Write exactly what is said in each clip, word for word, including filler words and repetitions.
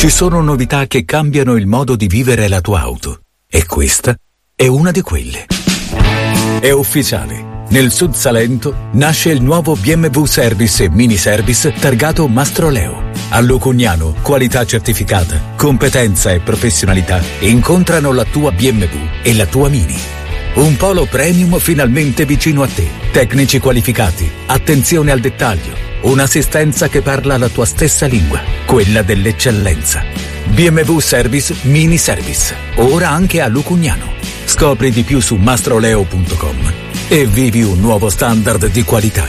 Ci sono novità che cambiano il modo di vivere la tua auto e questa è una di quelle. È ufficiale. Nel Sud Salento nasce il nuovo B M W Service e Mini Service targato Mastroleo. A Lucugnano, qualità certificata, competenza e professionalità incontrano la tua B M W e la tua Mini. Un polo premium finalmente vicino a te. Tecnici qualificati, attenzione al dettaglio, un'assistenza che parla la tua stessa lingua, quella dell'eccellenza. B M W Service Mini Service, ora anche a Lucugnano. Scopri di più su mastroleo punto com e vivi un nuovo standard di qualità.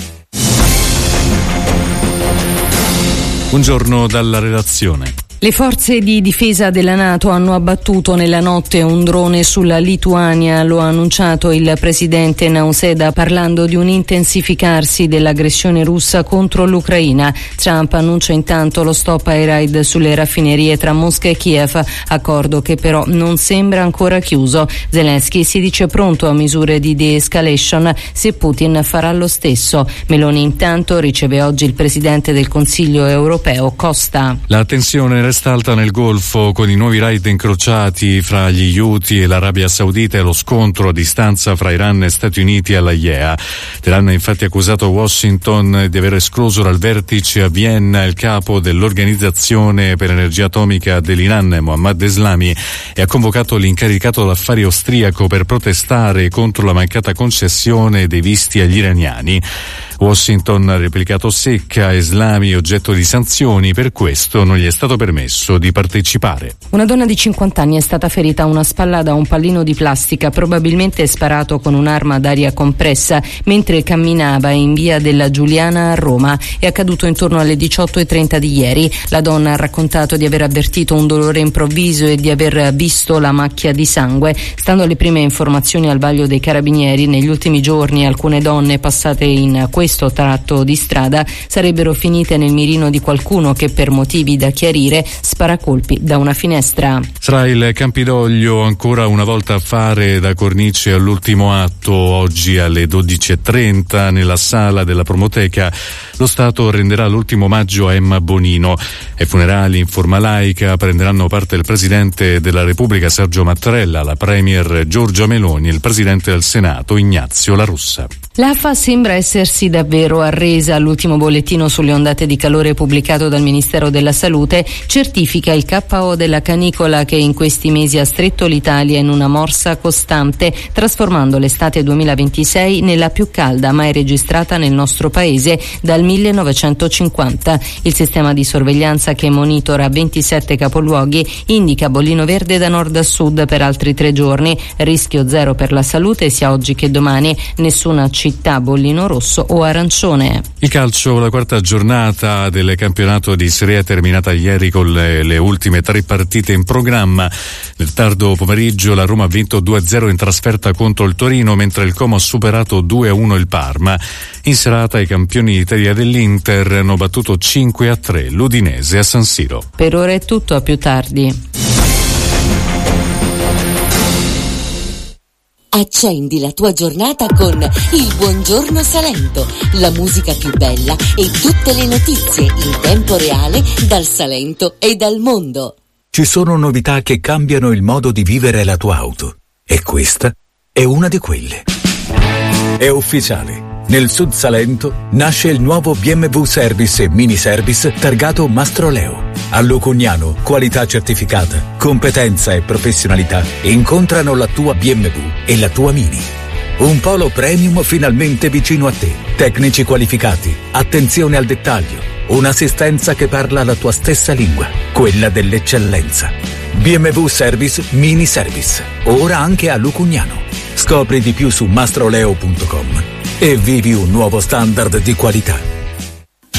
Buongiorno dalla redazione. Le forze di difesa della NATO hanno abbattuto nella notte un drone sulla Lituania, lo ha annunciato il presidente Nauseda parlando di un intensificarsi dell'aggressione russa contro l'Ucraina. Trump annuncia intanto lo stop ai raid sulle raffinerie tra Mosca e Kiev, accordo che però non sembra ancora chiuso. Zelensky si dice pronto a misure di de-escalation se Putin farà lo stesso. Meloni intanto riceve oggi il presidente del Consiglio europeo Costa. La tensione resta alta nel Golfo con i nuovi raid incrociati fra gli Houthi e l'Arabia Saudita e lo scontro a distanza fra Iran e Stati Uniti alla I E A. Teheran ha infatti accusato Washington di aver escluso dal vertice a Vienna il capo dell'Organizzazione per l'Energia Atomica dell'Iran, Mohammad Eslami, e ha convocato l'incaricato d'affari austriaco per protestare contro la mancata concessione dei visti agli iraniani. Washington ha replicato secca: Eslami oggetto di sanzioni, per questo non gli è stato permesso di partecipare. Una donna di cinquanta anni è stata ferita a una spalla da un pallino di plastica, probabilmente sparato con un'arma ad aria compressa, mentre camminava in via della Giuliana a Roma. È accaduto intorno alle diciotto e trenta di ieri. La donna ha raccontato di aver avvertito un dolore improvviso e di aver visto la macchia di sangue. Stando alle prime informazioni al vaglio dei carabinieri, negli ultimi giorni alcune donne passate in questo tratto di strada sarebbero finite nel mirino di qualcuno che, per motivi da chiarire, spara colpi da una finestra. Tra il Campidoglio ancora una volta a fare da cornice all'ultimo atto. Oggi alle dodici e trenta nella sala della Promoteca lo Stato renderà l'ultimo omaggio a Emma Bonino. Ai funerali in forma laica prenderanno parte il Presidente della Repubblica Sergio Mattarella, la Premier Giorgia Meloni e il Presidente del Senato Ignazio La Russa. L'A F A sembra essersi davvero arresa. L'ultimo bollettino sulle ondate di calore pubblicato dal Ministero della Salute certifica il K O della canicola che in questi mesi ha stretto l'Italia in una morsa costante, trasformando l'estate duemilaventisei nella più calda mai registrata nel nostro paese dal millenovecentocinquanta. Il sistema di sorveglianza, che monitora ventisette capoluoghi, indica bollino verde da nord a sud per altri tre giorni, rischio zero per la salute sia oggi che domani, nessuna città bollino rosso o arancione. Il calcio, la quarta giornata del campionato di Serie A terminata ieri con le, le ultime tre partite in programma. Nel tardo pomeriggio la Roma ha vinto due a zero in trasferta contro il Torino, mentre il Como ha superato due a uno il Parma. In serata i campioni d'Italia dell'Inter hanno battuto cinque a tre l'Udinese a San Siro. Per ora è tutto, a più tardi. Accendi la tua giornata con il Buongiorno Salento, la musica più bella e tutte le notizie in tempo reale dal Salento e dal mondo. Ci sono novità che cambiano il modo di vivere la tua auto e questa è una di quelle. È ufficiale. Nel Sud Salento nasce il nuovo B M W Service e Mini Service targato Mastroleo. A Lucugnano, qualità certificata, competenza e professionalità incontrano la tua B M W e la tua Mini. Un polo premium finalmente vicino a te. Tecnici qualificati, attenzione al dettaglio, un'assistenza che parla la tua stessa lingua, quella dell'eccellenza. B M W Service Mini Service, ora anche a Lucugnano. Scopri di più su mastroleo punto com e vivi un nuovo standard di qualità.